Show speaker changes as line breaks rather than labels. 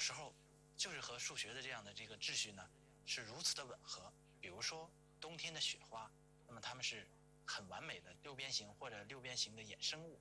时候就是和数学的这样的这个秩序呢是如此的吻合。比如说冬天的雪花，那么它们是很完美的六边形或者六边形的衍生物，